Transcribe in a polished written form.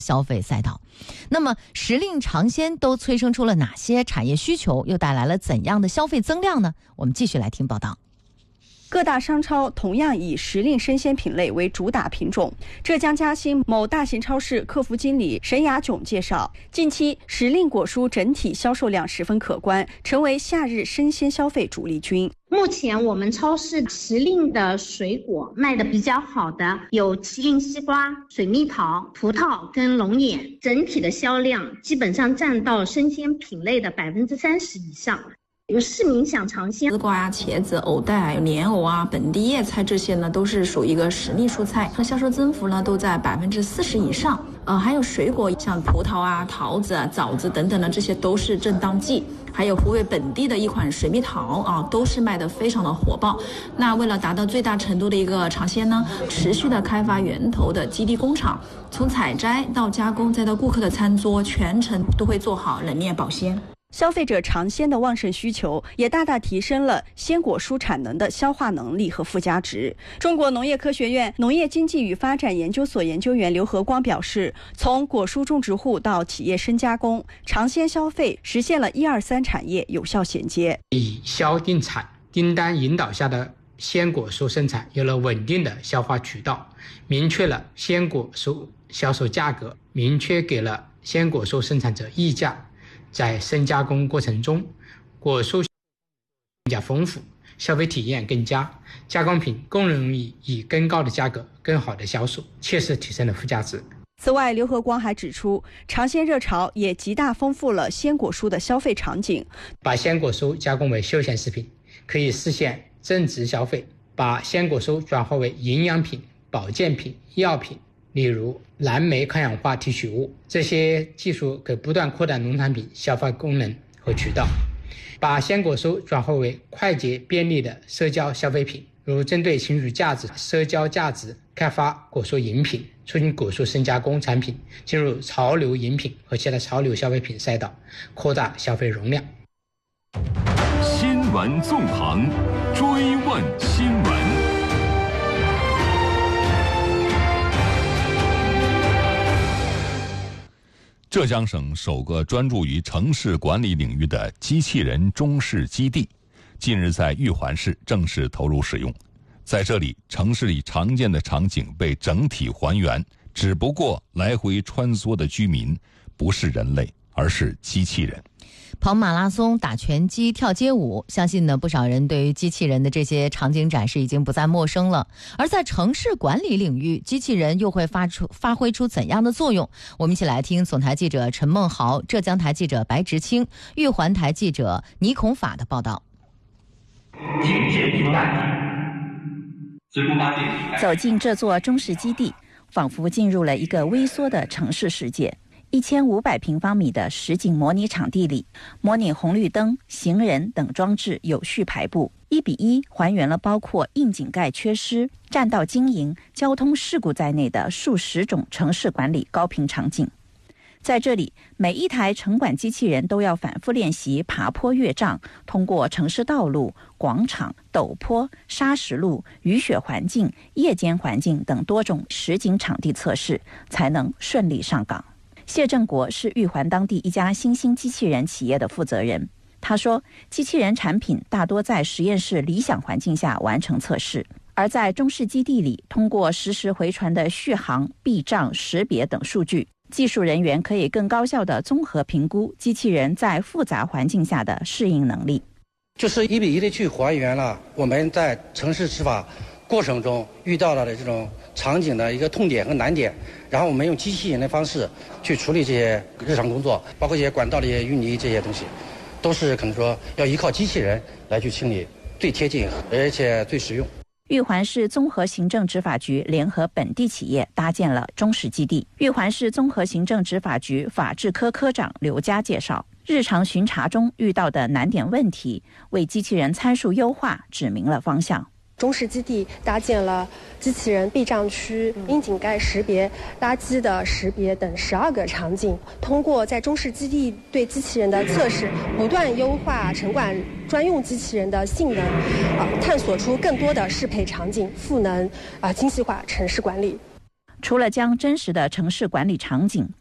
消费赛道。那么时令尝鲜都催生出了哪些产业需求，又带来了怎样的消费增量呢？我们继续来听报道。 各大商超同样以时令生鲜品类为主打品种。浙江嘉兴某大型超市客服经理沈雅炯介绍，近期时令果蔬整体销售量十分可观，成为夏日生鲜消费主力军。 目前我们超市时令的水果卖的比较好的有麒麟西瓜、水蜜桃、葡萄跟龙眼，整体的销量基本上占到生鲜品类的30%以上。有市民想尝鲜， 丝瓜啊、茄子、藕带、莲藕啊、本地叶菜这些呢，都是属于一个时令蔬菜，它销售增幅呢都在40%以上。还有水果，像葡萄啊、桃子啊、枣子等等的，这些都是正当季。还有湖北本地的一款水蜜桃啊，都是卖得非常的火爆。那为了达到最大程度的一个尝鲜呢，持续的开发源头的基地工厂，从采摘到加工，再到顾客的餐桌，全程都会做好冷链保鲜。 消费者尝鲜的旺盛需求，也大大提升了鲜果蔬产能的消化能力和附加值。中国农业科学院农业经济与发展研究所研究员刘和光表示，从果蔬种植户到企业深加工，尝鲜消费实现了1、2、3产业有效衔接。 以销定产订单引导下的鲜果蔬生产有了稳定的消化渠道，明确了鲜果蔬销售价格，明确给了鲜果蔬生产者溢价。在深加工过程中，果蔬更加丰富，消费体验更佳，加工品更容易以更高的价格更好的销售，切实提升了附加值。 此外，刘和光还指出，尝鲜热潮也极大丰富了鲜果蔬的消费场景。 把鲜果蔬加工为休闲食品，可以实现增值消费；把鲜果蔬转化为营养品、保健品、药品，例如蓝莓抗氧化提取物，这些技术可不断扩大农产品消费功能和渠道。把鲜果蔬转化为快捷便利的社交消费品，如针对情绪价值、社交价值开发果蔬饮品，促进果蔬深加工产品进入潮流饮品和其他潮流消费品赛道，扩大消费容量。 新闻纵横，追问新闻。浙江省首个专注于城市管理领域的机器人中式基地，近日在玉环市正式投入使用。在这里，城市里常见的场景被整体还原，只不过来回穿梭的居民不是人类，而是机器人。 跑马拉松、打拳击、跳街舞，相信呢不少人对于机器人的这些场景展示已经不再陌生了。而在城市管理领域，机器人又会发挥出怎样的作用？我们一起来听总台记者陈梦豪、浙江台记者白直清、玉环台记者倪孔法的报道。 走进这座中式基地，仿佛进入了一个微缩的城市世界。1500平方米的实景模拟场地里，模拟红绿灯、行人等装置有序排布，1:1还原了包括窨井盖缺失、占道经营、交通事故在内的数十种城市管理高频场景。在这里，每一台城管机器人都要反复练习爬坡越障，通过城市道路、广场、陡坡、砂石路、雨雪环境、夜间环境等多种实景场地测试，才能顺利上岗。谢正国是玉环当地一家新兴机器人企业的负责人。他说，机器人产品大多在实验室理想环境下完成测试，而在中式基地里，通过实时回传的续航、避障、识别等数据，技术人员可以更高效地综合评估机器人在复杂环境下的适应能力。 就是1:1的去还原了我们在城市执法过程中遇到了的这种场景的一个痛点和难点，然后我们用机器人的方式去处理这些日常工作，包括一些管道的一些淤泥这些东西，都是可能说要依靠机器人来去清理，最贴近而且最实用。 玉环市综合行政执法局联合本地企业搭建了中式基地。玉环市综合行政执法局法制科科长刘佳介绍，日常巡查中遇到的难点问题，为机器人参数优化指明了方向。 中式基地搭建了机器人避障区、窨井盖识别、垃圾的识别等12个场景，通过在中式基地对机器人的测试，不断优化城管专用机器人的性能，探索出更多的适配场景，赋能精细化城市管理。 除了将真实的城市管理场景